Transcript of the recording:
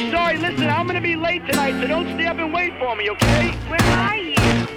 sorry. Listen, I'm gonna be late tonight, so don't stay up and wait for me, okay? Where are you?